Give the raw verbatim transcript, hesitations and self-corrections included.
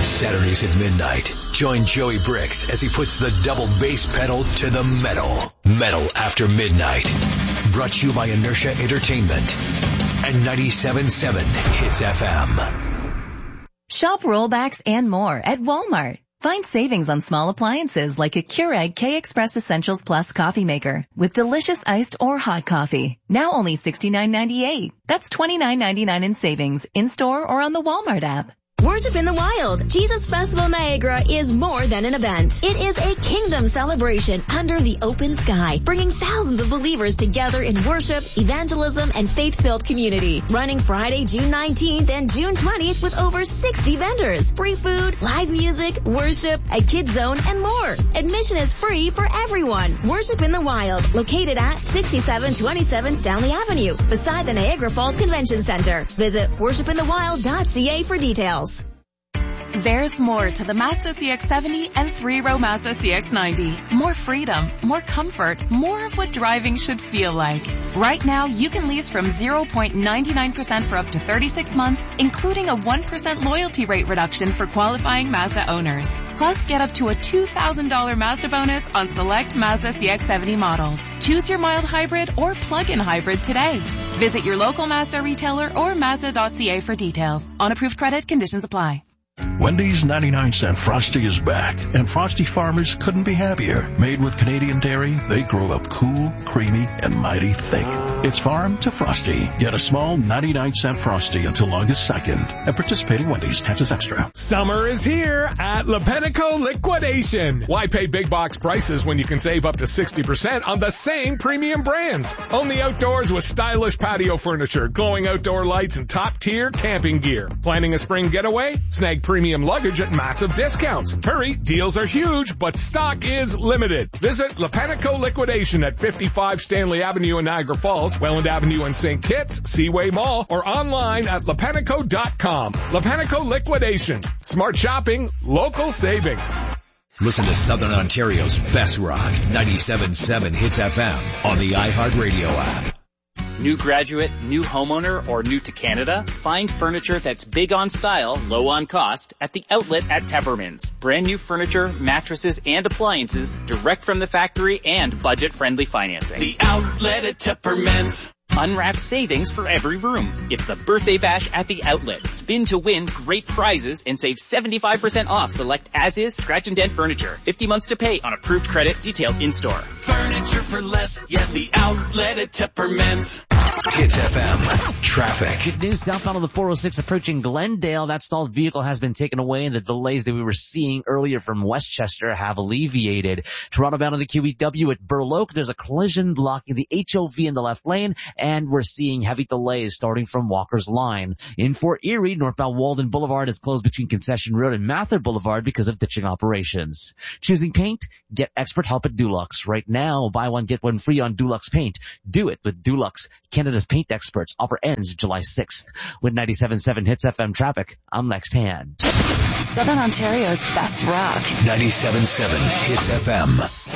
Saturdays at midnight, join Joey Bricks as he puts the double bass pedal to the metal. Metal After Midnight. Brought to you by Inertia Entertainment and ninety-seven point seven Hits F M. Shop rollbacks and more at Walmart. Find savings on small appliances like a Keurig K-Express Essentials Plus coffee maker with delicious iced or hot coffee. Now only sixty-nine ninety-eight. That's twenty-nine ninety-nine in savings in-store or on the Walmart app. Worship in the Wild. Jesus Festival Niagara is more than an event. It is a kingdom celebration under the open sky, bringing thousands of believers together in worship, evangelism, and faith-filled community. Running Friday, June nineteenth and June twentieth with over sixty vendors. Free food, live music, worship, a kids zone, and more. Admission is free for everyone. Worship in the Wild, located at sixty-seven twenty-seven Stanley Avenue, beside the Niagara Falls Convention Center. Visit worship in the wild dot c a for details. There's more to the Mazda C X seventy and three-row Mazda C X ninety. More freedom, more comfort, more of what driving should feel like. Right now, you can lease from zero point nine nine percent for up to thirty-six months, including a one percent loyalty rate reduction for qualifying Mazda owners. Plus, get up to a two thousand dollars Mazda bonus on select Mazda C X seventy models. Choose your mild hybrid or plug-in hybrid today. Visit your local Mazda retailer or Mazda dot c a for details. On approved credit, conditions apply. Wendy's ninety-nine cent Frosty is back, and Frosty farmers couldn't be happier. Made with Canadian dairy, they grow up cool, creamy, and mighty thick. It's farm to Frosty. Get a small ninety-nine cent Frosty until August second. At participating Wendy's, taxes extra. Summer is here at Lepenico Liquidation. Why pay big box prices when you can save up to sixty percent on the same premium brands? Own the outdoors with stylish patio furniture, glowing outdoor lights, and top-tier camping gear. Planning a spring getaway? Snag premium luggage at massive discounts. Hurry, deals are huge, but stock is limited. Visit Lepenico Liquidation at fifty-five Stanley Avenue in Niagara Falls, Welland Avenue in Saint Kitts, Seaway Mall, or online at lepenico dot com. Lepenico Liquidation. Smart shopping, local savings. Listen to Southern Ontario's best rock, ninety-seven point seven Hits F M on the iHeartRadio app. New graduate, new homeowner, or new to Canada? Find furniture that's big on style, low on cost at the outlet at Tepperman's. Brand new furniture, mattresses, and appliances direct from the factory and budget-friendly financing. The outlet at Tepperman's. Unwrapped savings for every room. It's the birthday bash at the outlet. Spin to win great prizes and save seventy-five percent off select as-is scratch and dent furniture. fifty months to pay on approved credit. Details in store. Furniture for less. Yes, the outlet at Tepperman's. Hits F M. Traffic. Good news southbound on the four oh six approaching Glendale. That stalled vehicle has been taken away, and the delays that we were seeing earlier from Westchester have alleviated. Toronto bound on the Q E W at Burloak. There's a collision blocking the H O V in the left lane, and we're seeing heavy delays starting from Walker's Line. In Fort Erie, northbound Walden Boulevard is closed between Concession Road and Mather Boulevard because of ditching operations. Choosing paint? Get expert help at Dulux. Right now, buy one, get one free on Dulux paint. Do it with Dulux, Canada's paint experts. Offer ends July sixth. With ninety-seven point seven Hits F M traffic, I'm Lex Tan. Southern Ontario's best rock. ninety-seven point seven Hits F M.